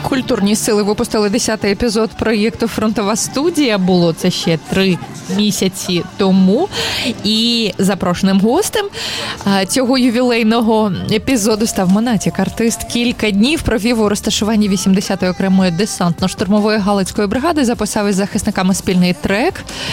Культурні сили випустили 10-й епізод проєкту «Фронтова студія». Було це ще 3 місяці тому. І запрошеним гостем цього ювілейного епізоду став Монатік. Артист кілька днів провів у розташуванні 80-ї окремої десантно-штурмової Галицької бригади, записав із захисниками спільний трек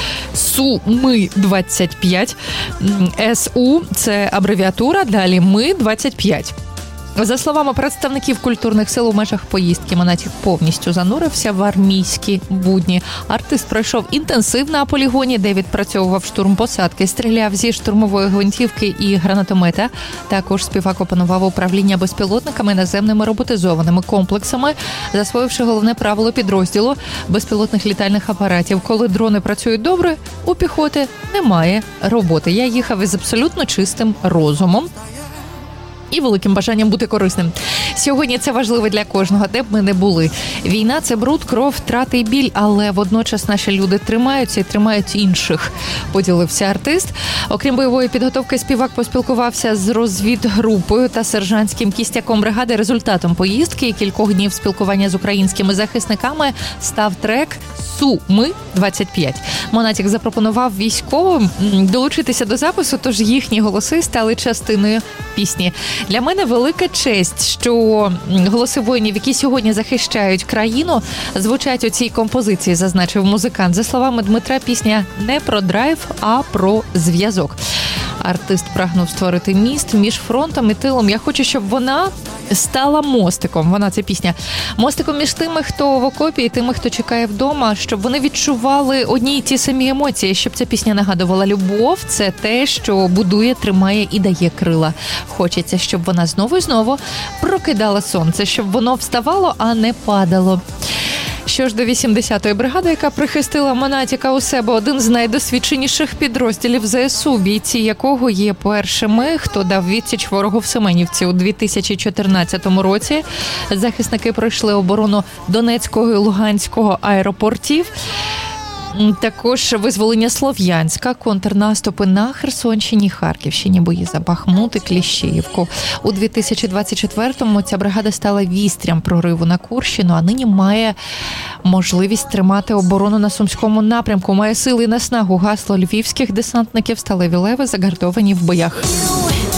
«Су-Ми-25». СУ – це абревіатура, далі «Ми-25». За словами представників культурних сил, у межах поїздки Монатік повністю занурився в армійські будні. Артист пройшов інтенсив на полігоні, де відпрацьовував штурм посадки, стріляв зі штурмової гвинтівки і гранатомета. Також співак опанував управління безпілотниками, наземними роботизованими комплексами, засвоївши головне правило підрозділу безпілотних літальних апаратів. Коли дрони працюють добре, у піхоти немає роботи. Я їхав із абсолютно чистим розумом і великим бажанням бути корисним. Сьогодні це важливо для кожного, де б ми не були. Війна – це бруд, кров, втрати і біль, але водночас наші люди тримаються і тримають інших, поділився артист. Окрім бойової підготовки, співак поспілкувався з розвідгрупою та сержантським кістяком бригади. Результатом поїздки і кількох днів спілкування з українськими захисниками став трек «Су-Ми-25». Монатік запропонував військовим долучитися до запису, тож їхні голоси стали частиною пісні. Для мене велика честь, що голоси воїнів, які сьогодні захищають країну, звучать у цій композиції, зазначив музикант. За словами Дмитра, пісня не про драйв, а про зв'язок. Артист прагнув створити міст між фронтом і тилом. Я хочу, щоб вона стала мостиком. Вона, це пісня. Мостиком між тими, хто в окопі, і тими, хто чекає вдома, щоб вони відчували одні й ті самі емоції, щоб ця пісня нагадувала любов. Це те, що будує, тримає і дає крила. Хочеться, щоб вона знову і знову прокидала сонце, щоб воно вставало, а не падало. Що ж до 80-ї бригади, яка прихистила Монатіка у себе, один з найдосвідченіших підрозділів ЗСУ, бійці якого є першими, хто дав відсіч ворогу в Семенівці у 2014 році. Захисники пройшли оборону Донецького і Луганського аеропортів. Також визволення Слов'янська, контрнаступи на Херсонщині, Харківщині, бої за Бахмут і Кліщіївку. У 2024-му ця бригада стала вістрям прориву на Курщину, а нині має можливість тримати оборону на Сумському напрямку. Має сили і наснагу. Гасло львівських десантників «Сталеві леви» загартовані в боях.